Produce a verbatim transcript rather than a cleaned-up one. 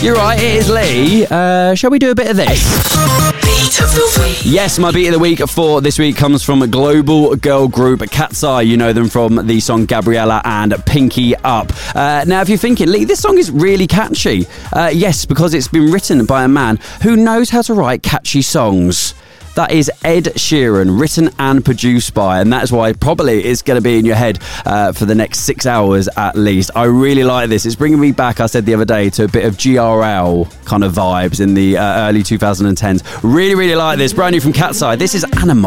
You're right, it is Lee. Uh, shall we do a bit of this? Beat of the week. Yes, my beat of the week for this week comes from a global girl group, Cat's Eye. You know them from the song Gabriella and Pinky Up. Uh, now, if you're thinking, Lee, this song is really catchy. Uh, yes, because it's been written by a man who knows how to write catchy songs. That is Ed Sheeran, written and produced by, and that's why probably it's going to be in your head uh, for the next six hours at least. I really like this. It's bringing me back, I said the other day, to a bit of G R L kind of vibes in the uh, early twenty tens. Really, really like this. Brand new from Cat's Eye. This is Animal.